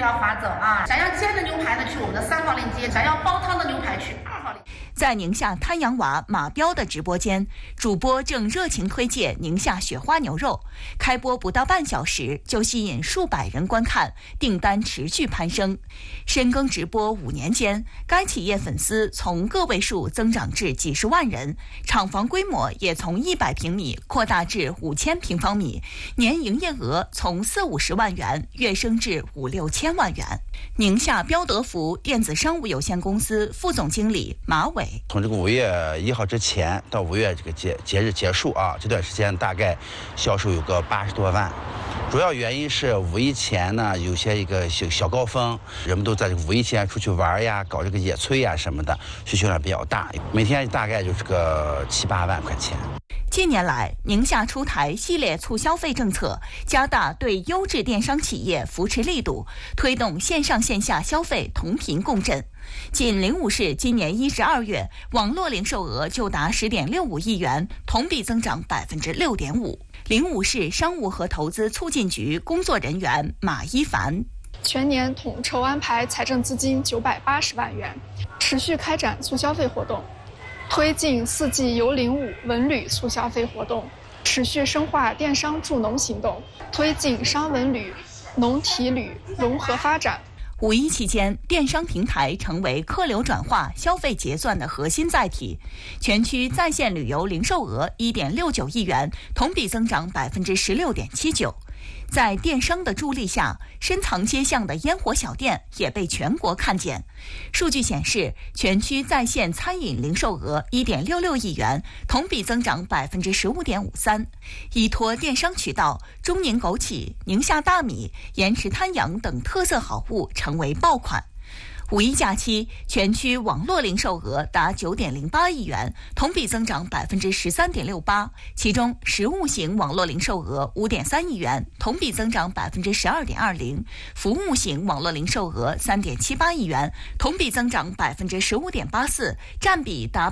要划走啊！想要煎的牛排呢，去我们的3号链接；想要煲汤的牛排，去2号链接。 在宁夏滩阳娃马彪的直播间，主播正热情推介宁夏雪花牛肉。开播不到半小时就吸引数百人观看，订单持续攀升。深耕直播5年间，该企业粉丝从个位数增长至几十万人，厂房规模也从100平米扩大至5000平方米，年营业额从40-50万元跃升至5-6千万元。宁夏标德福电子商务有限公司副总经理马伟， 从这个5月1号之前到5月这个节日结束啊，这段时间大概销售有个80多万。主要原因是5一前呢，有些一个小高峰，人们都在这个5一前出去玩呀，搞这个野炊呀什么的，需求量比较大，每天大概就是个7-8万块钱。 近年来，宁夏出台系列促消费政策，加大对优质电商企业扶持力度，推动线上线下消费同频共振。仅灵武市今年1至2月，网络零售额就达10.65亿元，同比增长6.5%。灵武市商务和投资促进局工作人员马一凡， 全年统筹安排财政资金980万元，持续开展促消费活动，推进4季游灵武文旅促消费活动，持续深化电商助农行动，推进商文旅、农体旅融合发展。 5一期间，电商平台成为客流转化、消费结算的核心载体。全区在线旅游零售额1.69亿元，同比增长16.79%。在电商的助力下，深藏街巷的烟火小店也被全国看见。数据显示，全区在线餐饮零售额1.66亿元，同比增长15.53%。依托电商渠道，中宁枸杞、宁夏大米、盐池滩羊等特色好物成为爆款。5一假期，全区网络零售额达9.08亿元，同比增长13.68%。其中，实物型网络零售额5.3亿元，同比增长12.20%；服务型网络零售额3.78亿元，同比增长15.84%，占比达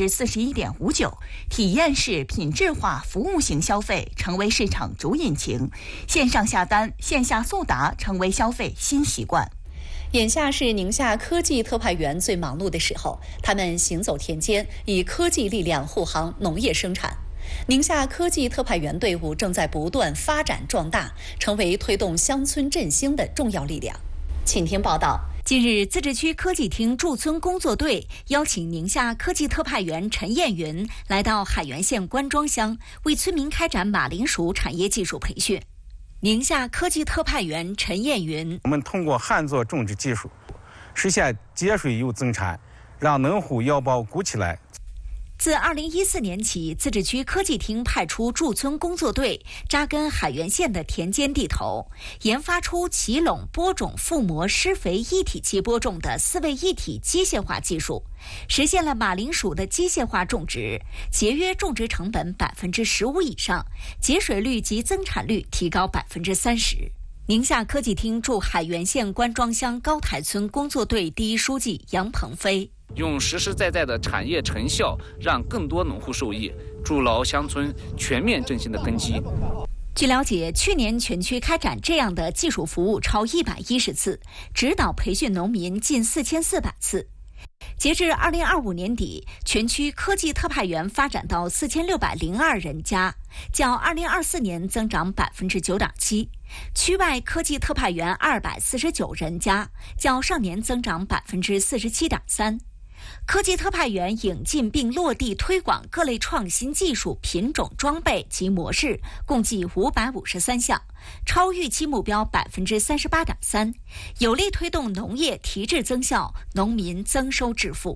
41.59%。体验式品质化服务型消费成为市场主引擎，线上下单、线下速达成为消费新习惯。 眼下是宁夏科技特派员最忙碌的时候，他们行走田间，以科技力量护航农业生产。宁夏科技特派员队伍正在不断发展壮大，成为推动乡村振兴的重要力量。请听报道。 近日，自治区科技厅驻村工作队邀请宁夏科技特派员陈艳云来到海原县关庄乡，为村民开展马铃薯产业技术培训。宁夏科技特派员陈艳云， 我们通过旱作种植技术，实现节水又增产，让农户腰包鼓起来。 自2014年起，自治区科技厅派出驻村工作队扎根海原县的田间地头，研发出起垄、播种、覆膜、施肥一体机播种的4位一体机械化技术，实现了马铃薯的机械化种植，节约种植成本15%以上，节水率及增产率提高30%。宁夏科技厅驻海原县关庄乡高台村工作队第一书记杨鹏飞， 用实实在在的产业成效，让更多农户受益，筑牢乡村全面振兴的根基。 据了解，去年全区开展这样的技术服务超110次，指导培训农民近4400次。截至2025年底，全区科技特派员发展到4602人家，较2024年增长9.7%。区外科技特派员249人家，较上年增长47.3%。科技特派员引进并落地推广各类创新技术、品种、装备及模式，共计553项，超预期目标38.3%，有力推动农业提质增效，农民增收致富。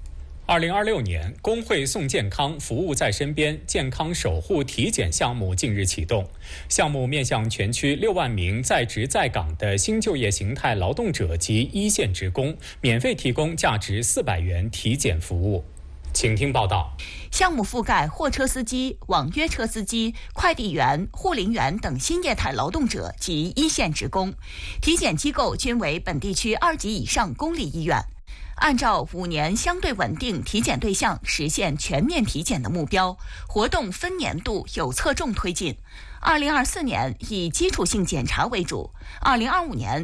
2026年，工会送健康，服务在身边健康守护体检项目近日启动。项目面向全区6万名在职在岗的新就业形态劳动者及一线职工，免费提供价值400元体检服务。请听报道。 项目覆盖货车司机、网约车司机、快递员、护林员等新业态劳动者及一线职工，体检机构均为本地区2级以上公立医院。按照5年相对稳定体检对象实现全面体检的目标，活动分年度有侧重推进。2024年以基础性检查为主，2025年